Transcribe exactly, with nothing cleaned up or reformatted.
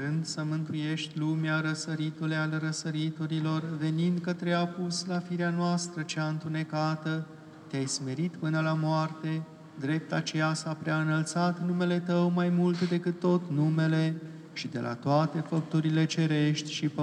rând să mântuiești lumea, răsăritule al răsăriturilor, venind către apus la firea noastră cea întunecată, te-ai smerit până la moarte, drept aceea s-a prea înălțat numele Tău mai mult decât tot numele și de la toate făpturile cerești și pământești